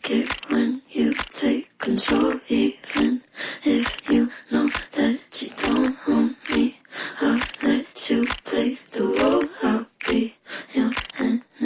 like it when you take control, even if you know that you don't want me. I'll let you play